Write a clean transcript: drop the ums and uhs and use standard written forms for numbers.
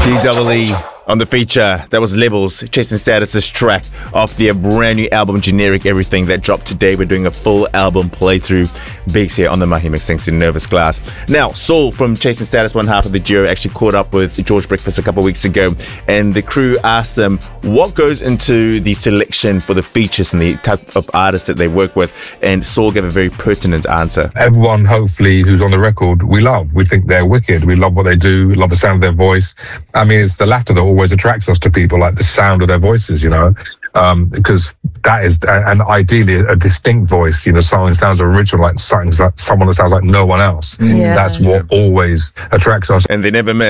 D-double-E on the feature. That was Levels, Chasing Status's track off their brand new album Generic Everything that dropped today. We're doing a full album playthrough. Biggs here on the Mahi Mix thanks to Nervous Glass. Now, Saul from Chasing Status, one half of the duo, actually caught up with George Breakfast a couple of weeks ago, and the crew asked them what goes into the selection for the features and the type of artists that they work with, and Saul gave a very pertinent answer. Everyone, hopefully, who's on the record, we love. We think they're wicked. We love what they do. We love the sound of their voice. I mean, it's the latter that always attracts us to people, like the sound of their voices, you know, because that is, and ideally a distinct voice, you know, someone sounds original, like someone that sounds like no one else. Yeah. That's what always attracts us. And they never miss.